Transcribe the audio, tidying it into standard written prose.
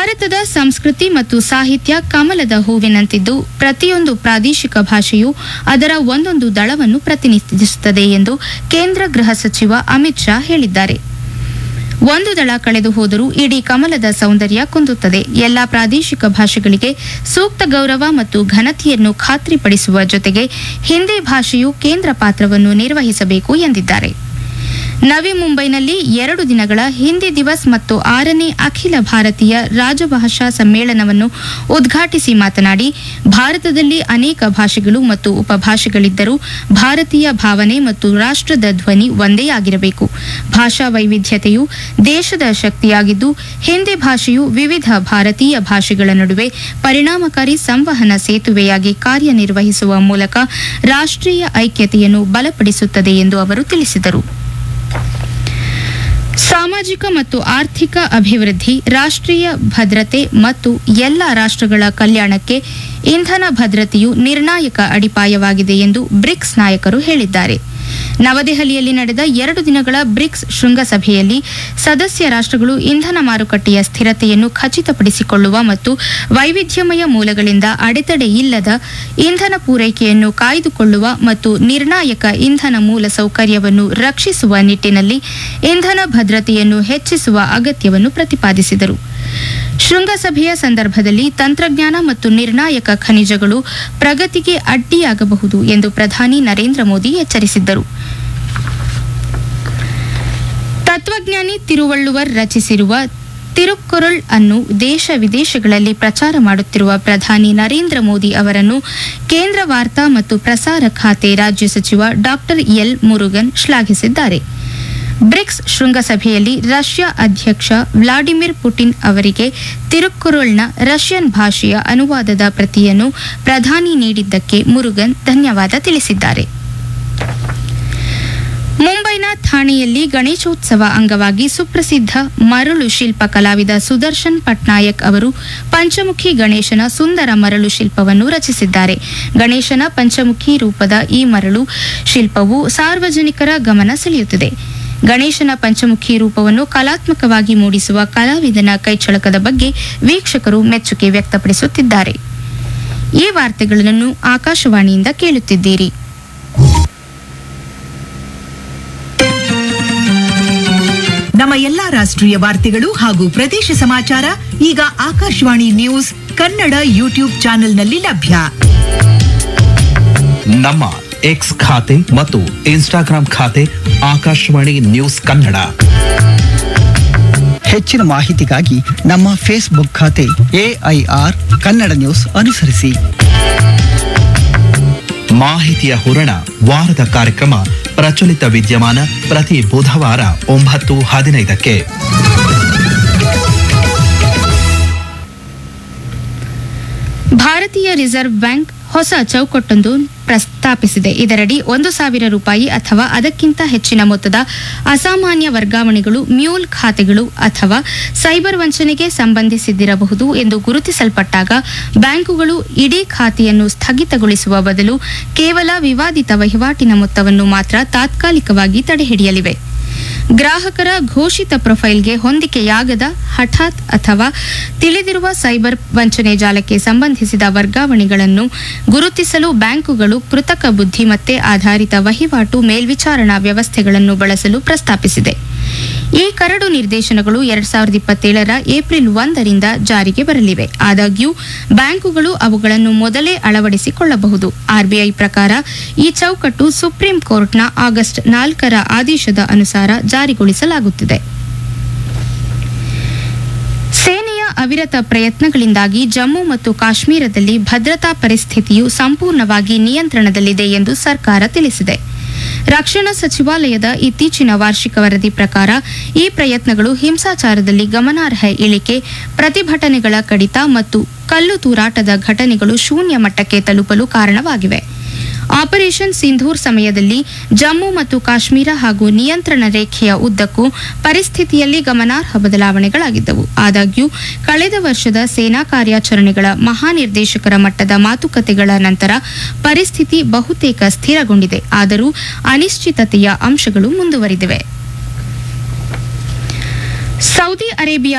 ಭಾರತದ ಸಂಸ್ಕೃತಿ ಮತ್ತು ಸಾಹಿತ್ಯ ಕಮಲದ ಹೂವಿನಂತಿದ್ದು ಪ್ರತಿಯೊಂದು ಪ್ರಾದೇಶಿಕ ಭಾಷೆಯು ಅದರ ಒಂದೊಂದು ದಳವನ್ನು ಪ್ರತಿನಿಧಿಸುತ್ತದೆ ಎಂದು ಕೇಂದ್ರ ಗೃಹ ಸಚಿವ ಅಮಿತ್ ಶಾ ಹೇಳಿದ್ದಾರೆ. ಒಂದು ದಳ ಕಳೆದು ಹೋದರೂ ಇಡೀ ಕಮಲದ ಸೌಂದರ್ಯ ಕುಂದುತ್ತದೆ. ಎಲ್ಲಾ ಪ್ರಾದೇಶಿಕ ಭಾಷೆಗಳಿಗೆ ಸೂಕ್ತ ಗೌರವ ಮತ್ತು ಘನತೆಯನ್ನು ಖಾತ್ರಿಪಡಿಸುವ ಜೊತೆಗೆ ಹಿಂದಿ ಭಾಷೆಯು ಕೇಂದ್ರ ಪಾತ್ರವನ್ನು ನಿರ್ವಹಿಸಬೇಕು ಎಂದಿದ್ದಾರೆ. ನವಿ ಮುಂಬೈನಲ್ಲಿ 2 ದಿನಗಳ ಹಿಂದಿ ದಿವಸ್ ಮತ್ತು 6ನೇ ಅಖಿಲ ಭಾರತೀಯ ರಾಜಭಾಷಾ ಸಮ್ಮೇಳನವನ್ನು ಉದ್ಘಾಟಿಸಿ ಮಾತನಾಡಿ, ಭಾರತದಲ್ಲಿ ಅನೇಕ ಭಾಷೆಗಳು ಮತ್ತು ಉಪಭಾಷೆಗಳಿದ್ದರೂ ಭಾರತೀಯ ಭಾವನೆ ಮತ್ತು ರಾಷ್ಟ್ರದ ಧ್ವನಿ ಒಂದೇ ಆಗಿರಬೇಕು. ಭಾಷಾ ವೈವಿಧ್ಯತೆಯು ದೇಶದ ಶಕ್ತಿಯಾಗಿದ್ದು, ಹಿಂದಿ ಭಾಷೆಯು ವಿವಿಧ ಭಾರತೀಯ ಭಾಷೆಗಳ ನಡುವೆ ಪರಿಣಾಮಕಾರಿ ಸಂವಹನ ಸೇತುವೆಯಾಗಿ ಕಾರ್ಯನಿರ್ವಹಿಸುವ ಮೂಲಕ ರಾಷ್ಟ್ರೀಯ ಐಕ್ಯತೆಯನ್ನು ಬಲಪಡಿಸುತ್ತದೆ ಎಂದು ಅವರು ತಿಳಿಸಿದರು. ಸಾಮಾಜಿಕ ಮತ್ತು ಆರ್ಥಿಕ ಅಭಿವೃದ್ಧಿ, ರಾಷ್ಟ್ರೀಯ ಭದ್ರತೆ ಮತ್ತು ಎಲ್ಲ ರಾಷ್ಟ್ರಗಳ ಕಲ್ಯಾಣಕ್ಕೆ ಇಂಧನ ಭದ್ರತೆಯು ನಿರ್ಣಾಯಕ ಅಡಿಪಾಯವಾಗಿದೆ ಎಂದು ಬ್ರಿಕ್ಸ್ ನಾಯಕರು ಹೇಳಿದ್ದಾರೆ. ನವದೆಹಲಿಯಲ್ಲಿ ನಡೆದ 2 ದಿನಗಳ ಬ್ರಿಕ್ಸ್ ಶೃಂಗಸಭೆಯಲ್ಲಿ ಸದಸ್ಯ ರಾಷ್ಟ್ರಗಳು ಇಂಧನ ಮಾರುಕಟ್ಟೆಯ ಸ್ಥಿರತೆಯನ್ನು ಖಚಿತಪಡಿಸಿಕೊಳ್ಳುವ ಮತ್ತು ವೈವಿಧ್ಯಮಯ ಮೂಲಗಳಿಂದ ಅಡೆತಡೆ ಇಲ್ಲದ ಇಂಧನ ಪೂರೈಕೆಯನ್ನು ಕಾಯ್ದುಕೊಳ್ಳುವ ಮತ್ತು ನಿರ್ಣಾಯಕ ಇಂಧನ ಮೂಲ ಸೌಕರ್ಯವನ್ನು ರಕ್ಷಿಸುವ ನಿಟ್ಟಿನಲ್ಲಿ ಇಂಧನ ಭದ್ರತೆಯನ್ನು ಹೆಚ್ಚಿಸುವ ಅಗತ್ಯವನ್ನು ಪ್ರತಿಪಾದಿಸಿದರು. ಶೃಂಗಸಭೆಯ ಸಂದರ್ಭದಲ್ಲಿ ತಂತ್ರಜ್ಞಾನ ಮತ್ತು ನಿರ್ಣಾಯಕ ಖನಿಜಗಳು ಪ್ರಗತಿಗೆ ಅಡ್ಡಿಯಾಗಬಹುದು ಎಂದು ಪ್ರಧಾನಿ ನರೇಂದ್ರ ಮೋದಿ ಎಚ್ಚರಿಸಿದ್ದರು. ತತ್ವಜ್ಞಾನಿ ತಿರುವಳ್ಳುವರ್ ರಚಿಸಿರುವ ತಿರುಕ್ಕುರಳ್ ಅನ್ನು ದೇಶ ವಿದೇಶಗಳಲ್ಲಿ ಪ್ರಚಾರ ಮಾಡುತ್ತಿರುವ ಪ್ರಧಾನಿ ನರೇಂದ್ರ ಮೋದಿ ಅವರನ್ನು ಕೇಂದ್ರ ವಾರ್ತಾ ಮತ್ತು ಪ್ರಸಾರ ಖಾತೆ ರಾಜ್ಯ ಸಚಿವ ಡಾ ಎಲ್ ಮುರುಗನ್ ಶ್ಲಾಘಿಸಿದ್ದಾರೆ. ಬ್ರಿಕ್ಸ್ ಶೃಂಗಸಭೆಯಲ್ಲಿ ರಷ್ಯಾ ಅಧ್ಯಕ್ಷ ವ್ಲಾಡಿಮಿರ್ ಪುಟಿನ್ ಅವರಿಗೆ ತಿರುಕ್ಕುರಳ್ನ ರಷ್ಯನ್ ಭಾಷೆಯ ಅನುವಾದದ ಪ್ರತಿಯನ್ನು ಪ್ರಧಾನಿ ನೀಡಿದ್ದಕ್ಕೆ ಮುರುಗನ್ ಧನ್ಯವಾದ ತಿಳಿಸಿದ್ದಾರೆ. ಮುಂಬೈನ ಥಾಣೆಯಲ್ಲಿ ಗಣೇಶೋತ್ಸವ ಅಂಗವಾಗಿ ಸುಪ್ರಸಿದ್ಧ ಮರಳು ಶಿಲ್ಪ ಕಲಾವಿದ ಸುದರ್ಶನ್ ಪಟ್ನಾಯಕ್ ಅವರು ಪಂಚಮುಖಿ ಗಣೇಶನ ಸುಂದರ ಮರಳು ಶಿಲ್ಪವನ್ನು ರಚಿಸಿದ್ದಾರೆ. ಗಣೇಶನ ಪಂಚಮುಖಿ ರೂಪದ ಈ ಮರಳು ಶಿಲ್ಪವು ಸಾರ್ವಜನಿಕರ ಗಮನ ಸೆಳೆಯುತ್ತಿದೆ. ಗಣೇಶನ ಪಂಚಮುಖಿ ರೂಪವನ್ನು ಕಲಾತ್ಮಕವಾಗಿ ಮೂಡಿಸುವ ಕಲಾವಿದನ ಕೈಚಳಕದ ಬಗ್ಗೆ ವೀಕ್ಷಕರು ಮೆಚ್ಚುಗೆ ವ್ಯಕ್ತಪಡಿಸುತ್ತಿದ್ದಾರೆ. ಈ ವಾರ್ತೆಗಳನ್ನು ಆಕಾಶವಾಣಿಯಿಂದ ಕೇಳುತ್ತಿದ್ದೀರಿ. ನಮ್ಮ ಎಲ್ಲಾ ರಾಷ್ಟ್ರೀಯ ವಾರ್ತೆಗಳು ಹಾಗೂ ಪ್ರದೇಶ ಸಮಾಚಾರ ಈಗ ಆಕಾಶವಾಣಿ ನ್ಯೂಸ್ ಕನ್ನಡ ಯೂಟ್ಯೂಬ್ ಚಾನೆಲ್ನಲ್ಲಿ ಲಭ್ಯ. ನಮ್ಮ ಎಕ್ಸ್ ಖಾತೆ ಮತ್ತು ಇನ್ಸ್ಟಾಗ್ರಾಂ ಖಾತೆ ಆಕಾಶವಾಣಿ ನ್ಯೂಸ್ ಕನ್ನಡ. ಹೆಚ್ಚಿನ ಮಾಹಿತಿಗಾಗಿ ನಮ್ಮ ಫೇಸ್ಬುಕ್ ಖಾತೆ AIR ಕನ್ನಡ ನ್ಯೂಸ್ ಅನುಸರಿಸಿ. ಮಾಹಿತಿಯ ಹೂರಣ ವಾರದ ಕಾರ್ಯಕ್ರಮ ಪ್ರಚಲಿತ ವಿದ್ಯಮಾನ ಪ್ರತಿ ಬುಧವಾರ 9:15ಕ್ಕೆ. ಭಾರತೀಯ ರಿಸರ್ವ್ ಬ್ಯಾಂಕ್ ಹೊಸ ಚೌಕಟ್ಟೊಂದು ಪ್ರಸ್ತಾಪಿಸಿದೆ. ಇದರಡಿ 1,000 ರೂಪಾಯಿ ಅಥವಾ ಅದಕ್ಕಿಂತ ಹೆಚ್ಚಿನ ಮೊತ್ತದ ಅಸಾಮಾನ್ಯ ವರ್ಗಾವಣೆಗಳು ಮ್ಯೂಲ್ ಖಾತೆಗಳು ಅಥವಾ ಸೈಬರ್ ವಂಚನೆಗೆ ಸಂಬಂಧಿಸಿದ್ದಿರಬಹುದು ಎಂದು ಗುರುತಿಸಲ್ಪಟ್ಟಾಗ ಬ್ಯಾಂಕುಗಳು ಇಡೀ ಖಾತೆಯನ್ನು ಸ್ಥಗಿತಗೊಳಿಸುವ ಬದಲು ಕೇವಲ ವಿವಾದಿತ ವಹಿವಾಟಿನ ಮೊತ್ತವನ್ನು ಮಾತ್ರ ತಾತ್ಕಾಲಿಕವಾಗಿ ತಡೆಹಿಡಿಯಲಿವೆ. ಗ್ರಾಹಕರ ಘೋಷಿತ ಪ್ರೊಫೈಲ್ಗೆ ಹೊಂದಿಕೆಯಾಗದ ಹಠಾತ್ ಅಥವಾ ತಿಳಿದಿರುವ ಸೈಬರ್ ವಂಚನೆ ಜಾಲಕ್ಕೆ ಸಂಬಂಧಿಸಿದ ವರ್ಗಾವಣೆಗಳನ್ನು ಗುರುತಿಸಲು ಬ್ಯಾಂಕುಗಳು ಕೃತಕ ಬುದ್ಧಿಮತ್ತೆ ಆಧಾರಿತ ವಹಿವಾಟು ಮೇಲ್ವಿಚಾರಣಾ ವ್ಯವಸ್ಥೆಗಳನ್ನು ಬಳಸಲು ಪ್ರಸ್ತಾಪಿಸಿದೆ. ಈ ಕರಡು ನಿರ್ದೇಶನಗಳು 2027ರ ಏಪ್ರಿಲ್ 1ರಿಂದ ಜಾರಿಗೆ ಬರಲಿವೆ. ಆದಾಗ್ಯೂ ಬ್ಯಾಂಕುಗಳು ಅವುಗಳನ್ನು ಮೊದಲೇ ಅಳವಡಿಸಿಕೊಳ್ಳಬಹುದು. ಆರ್ಬಿಐ ಪ್ರಕಾರ ಈ ಚೌಕಟ್ಟು ಸುಪ್ರೀಂ ಕೋರ್ಟ್ನ ಆಗಸ್ಟ್ 4ರ ಆದೇಶದ ಅನುಸಾರ ಜಾರಿಗೊಳಿಸಲಾಗುತ್ತಿದೆ. ಸೇನೆಯ ಅವಿರತ ಪ್ರಯತ್ನಗಳಿಂದಾಗಿ ಜಮ್ಮು ಮತ್ತು ಕಾಶ್ಮೀರದಲ್ಲಿ ಭದ್ರತಾ ಪರಿಸ್ಥಿತಿಯು ಸಂಪೂರ್ಣವಾಗಿ ನಿಯಂತ್ರಣದಲ್ಲಿದೆ ಎಂದು ಸರ್ಕಾರ ತಿಳಿಸಿದೆ. ರಕ್ಷಣಾ ಸಚಿವಾಲಯದ ಇತ್ತೀಚಿನ ವಾರ್ಷಿಕ ವರದಿ ಪ್ರಕಾರ ಈ ಪ್ರಯತ್ನಗಳು ಹಿಂಸಾಚಾರದಲ್ಲಿ ಗಮನಾರ್ಹ ಇಳಿಕೆ, ಪ್ರತಿಭಟನೆಗಳ ಕಡಿತ ಮತ್ತು ಕಲ್ಲು ತೂರಾಟದ ಘಟನೆಗಳು ಶೂನ್ಯ ಮಟ್ಟಕ್ಕೆ ತಲುಪಲು ಕಾರಣವಾಗಿವೆ. ಆಪರೇಷನ್ ಸಿಂಧೂರ್ ಸಮಯದಲ್ಲಿ ಜಮ್ಮು ಮತ್ತು ಕಾಶ್ಮೀರ ಹಾಗೂ ನಿಯಂತ್ರಣ ರೇಖೆಯ ಉದ್ದಕ್ಕೂ ಪರಿಸ್ಥಿತಿಯಲ್ಲಿ ಗಮನಾರ್ಹ ಬದಲಾವಣೆಗಳಾಗಿದ್ದವು. ಆದಾಗ್ಯೂ ಕಳೆದ ವರ್ಷದ ಸೇನಾ ಕಾರ್ಯಾಚರಣೆಗಳ ಮಹಾನಿರ್ದೇಶಕರ ಮಟ್ಟದ ಮಾತುಕತೆಗಳ ನಂತರ ಪರಿಸ್ಥಿತಿ ಬಹುತೇಕ ಸ್ಥಿರಗೊಂಡಿದೆ. ಆದರೂ ಅನಿಶ್ಚಿತತೆಯ ಅಂಶಗಳು ಮುಂದುವರಿದಿವೆ. Saudi Arabia